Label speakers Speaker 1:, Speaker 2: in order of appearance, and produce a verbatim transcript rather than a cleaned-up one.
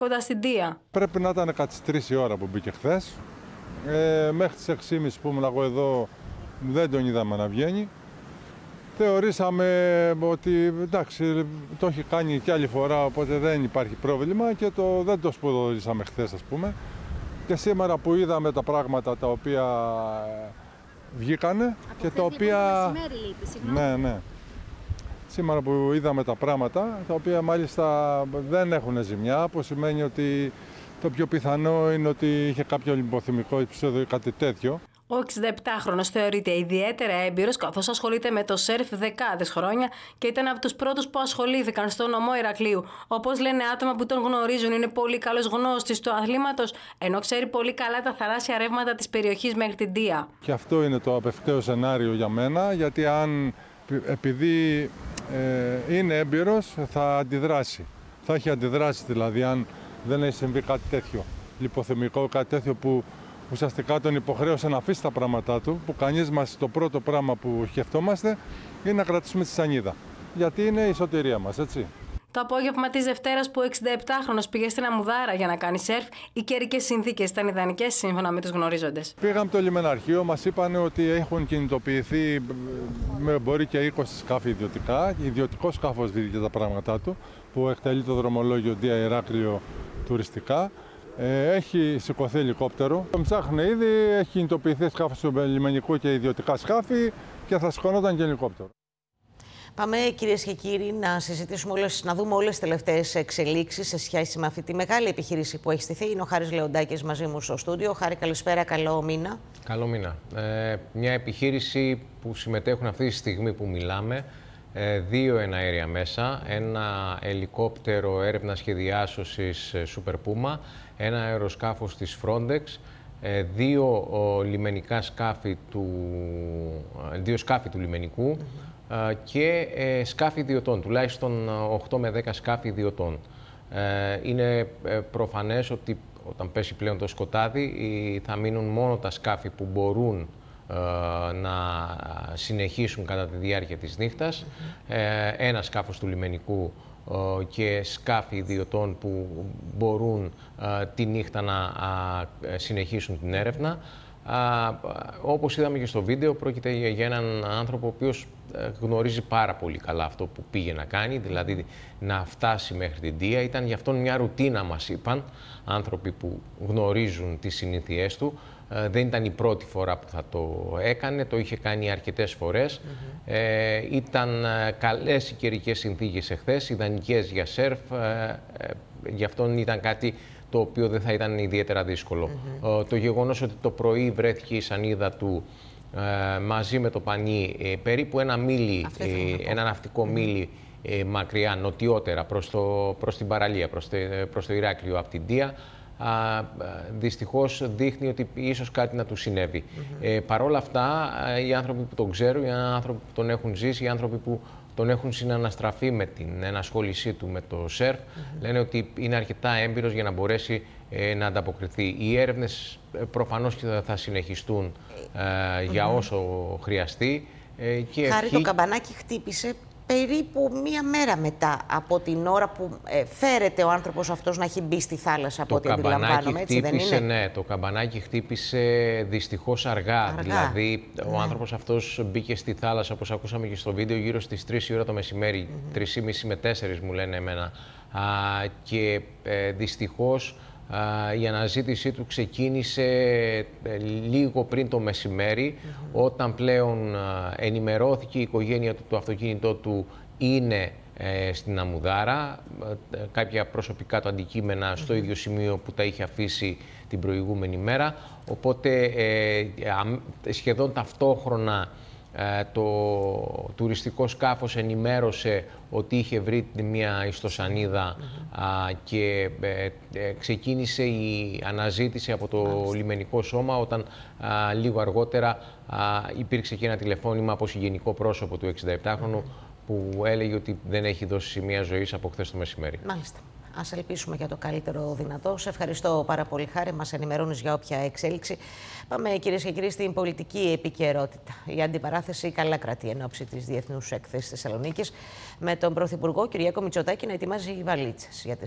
Speaker 1: κοντά στην Τία.
Speaker 2: Πρέπει να ήταν κατά τις τρεις η ώρα που μπήκε χθες. Ε, μέχρι τις έξι και μισή που ήμουν εγώ εδώ δεν τον είδαμε να βγαίνει. Θεωρήσαμε ότι εντάξει, το έχει κάνει και άλλη φορά, οπότε δεν υπάρχει πρόβλημα και το, δεν το σπουδωρήσαμε χθες, ας πούμε. Και σήμερα που είδαμε τα πράγματα τα οποία βγήκανε
Speaker 3: Από
Speaker 2: και τα οποία...
Speaker 3: Λοιπόν, μεσημέρι λείπει, συγγνώμη.
Speaker 2: Ναι, ναι. Σήμερα που είδαμε τα πράγματα, τα οποία μάλιστα δεν έχουν ζημιά, που σημαίνει ότι το πιο πιθανό είναι ότι είχε κάποιο λιποθυμικό επεισόδιο ή κάτι τέτοιο.
Speaker 1: Ο εξηνταεπτάχρονος θεωρείται ιδιαίτερα έμπειρος, καθώς ασχολείται με το σερφ δεκάδες χρόνια και ήταν από τους πρώτους που ασχολήθηκαν στο νομό Ηρακλείου. Όπως λένε άτομα που τον γνωρίζουν, είναι πολύ καλός γνώστης του αθλήματος, ενώ ξέρει πολύ καλά τα θαλάσσια ρεύματα της περιοχής μέχρι την Τία.
Speaker 2: Και αυτό είναι το απευκταίο σενάριο για μένα, γιατί αν επειδή ε, είναι έμπειρος θα αντιδράσει. Θα έχει αντιδράσει δηλαδή αν δεν έχει συμβεί κάτι τέτοιο, λιποθυμικό, κάτι τέτοιο που ουσιαστικά τον υποχρέωσε να αφήσει τα πράγματά του, που κανείς μας το πρώτο πράγμα που σκεφτόμαστε είναι να κρατήσουμε τη σανίδα. Γιατί είναι η σωτηρία μας, έτσι.
Speaker 1: Το απόγευμα της Δευτέρας που ο εξηνταεπτάχρονος πήγε στην Αμουδάρα για να κάνει σερφ, οι καιρικές συνθήκες ήταν ιδανικές σύμφωνα με τους γνωρίζοντες.
Speaker 2: Πήγαμε στο λιμεναρχείο, μας είπαν ότι έχουν κινητοποιηθεί με μπορεί και είκοσι σκάφη ιδιωτικά. Ιδιωτικό σκάφος δίδει τα πράγματά του, που εκτελεί το δρομολόγιο Τία Ηράκλειο τουριστικά. Έχει σηκωθεί ελικόπτερο. Τον ψάχνουν ήδη, έχει κινητοποιηθεί σκάφος του λιμενικού και ιδιωτικά σκάφη και θα σηκωνόταν και ελικόπτερο.
Speaker 4: Πάμε, κυρίες και κύριοι, να συζητήσουμε όλες, να δούμε όλες τις τελευταίες εξελίξεις σε σχέση με αυτή τη μεγάλη επιχείρηση που έχει στηθεί. Είναι ο Χάρης Λεοντάκης μαζί μου στο στούντιο. Χάρη, καλησπέρα, καλό μήνα.
Speaker 5: Καλό μήνα. Ε, μια επιχείρηση που συμμετέχουν αυτή τη στιγμή που μιλάμε, ε, δύο εναέρια μέσα, ένα ελικόπτερο έρευνας και διάσωσης Super Puma, ένα αεροσκάφος της Frontex, ε, δύο ο, λιμενικά σκάφη του, δύο σκάφη του λιμενικού, mm-hmm. και ε, σκάφη ιδιωτών, τουλάχιστον οκτώ με δέκα σκάφη ιδιωτών. Ε, είναι ε, προφανές ότι όταν πέσει πλέον το σκοτάδι θα μείνουν μόνο τα σκάφη που μπορούν ε, να συνεχίσουν κατά τη διάρκεια της νύχτας, mm-hmm. ε, ένα σκάφος του λιμενικού ε, και σκάφη ιδιωτών που μπορούν ε, τη νύχτα να ε, συνεχίσουν την έρευνα. Α, όπως είδαμε και στο βίντεο, πρόκειται για έναν άνθρωπο ο οποίος γνωρίζει πάρα πολύ καλά αυτό που πήγε να κάνει, δηλαδή να φτάσει μέχρι την Τία. Ήταν γι' αυτόν μια ρουτίνα, μας είπαν, άνθρωποι που γνωρίζουν τις συνήθειές του. Ε, δεν ήταν η πρώτη φορά που θα το έκανε, το είχε κάνει αρκετές φορές. Mm-hmm. ε, ήταν καλές οι καιρικές συνθήκες εχθές, ιδανικές για σερφ, ε, ε, γι' αυτόν ήταν κάτι το οποίο δεν θα ήταν ιδιαίτερα δύσκολο. Mm-hmm. ε, το γεγονός ότι το πρωί βρέθηκε η σανίδα του ε, μαζί με το πανί ε, περίπου ένα μίλι, ε, ένα ναυτικό mm-hmm. μίλι ε, μακριά, νοτιότερα, προς, το, προς την παραλία, προς το, προς το Ηράκλειο από την Τία, α, δυστυχώς δείχνει ότι ίσως κάτι να του συνέβη. Mm-hmm. ε, Παρ' όλα αυτά, οι άνθρωποι που τον ξέρουν, οι άνθρωποι που τον έχουν ζήσει, οι άνθρωποι που τον έχουν συναναστραφεί με την ενασχόλησή του με το σερφ, mm-hmm. λένε ότι είναι αρκετά έμπειρος για να μπορέσει ε, να ανταποκριθεί. Οι έρευνες ε, προφανώς και θα συνεχιστούν ε, mm-hmm. για όσο χρειαστεί. Ε, και
Speaker 4: Χάρη,
Speaker 5: ευχή...
Speaker 4: το καμπανάκι χτύπησε περίπου μία μέρα μετά από την ώρα που ε, φέρεται ο άνθρωπος αυτός να έχει μπει στη θάλασσα, από ό,τι αντιλαμβάνομαι, έτσι δεν είναι?
Speaker 5: Ναι, το καμπανάκι χτύπησε δυστυχώς αργά.
Speaker 4: αργά. Δηλαδή,
Speaker 5: ναι. ο
Speaker 4: ναι.
Speaker 5: άνθρωπος αυτός μπήκε στη θάλασσα, όπως ακούσαμε και στο βίντεο, γύρω στις τρεις η ώρα το μεσημέρι, mm-hmm. τρεις και μισή με τέσσερις μου λένε εμένα. Α, και ε, δυστυχώς α, η αναζήτησή του ξεκίνησε ε, λίγο πριν το μεσημέρι, mm-hmm. όταν πλέον α, ενημερώθηκε η οικογένεια του, το αυτοκίνητό του είναι ε, στην Αμουδάρα, ε, κάποια προσωπικά του αντικείμενα στο mm-hmm. ίδιο σημείο που τα είχε αφήσει την προηγούμενη μέρα, οπότε ε, σχεδόν ταυτόχρονα ε, το τουριστικό σκάφος ενημέρωσε ότι είχε βρει μια ιστοσανίδα mm-hmm. α, και ε, ε, ξεκίνησε η αναζήτηση από το mm-hmm. λιμενικό σώμα, όταν α, λίγο αργότερα α, υπήρξε και ένα τηλεφώνημα από συγγενικό πρόσωπο του εξηνταεπτάχρονου mm-hmm. που έλεγε ότι δεν έχει δώσει σημεία ζωής από χθες το μεσημέρι.
Speaker 4: Μάλιστα. Ας ελπίσουμε για το καλύτερο δυνατό. Σε ευχαριστώ πάρα πολύ, Χάρη. Μας ενημερώνεις για όποια εξέλιξη. Πάμε, κυρίες και κύριοι, στην πολιτική επικαιρότητα. Η αντιπαράθεση καλά κρατεί εν ώψη της Διεθνούς Έκθεσης Θεσσαλονίκης, με τον Πρωθυπουργό Κυριάκο Μητσοτάκη να ετοιμάζει βαλίτσες για τις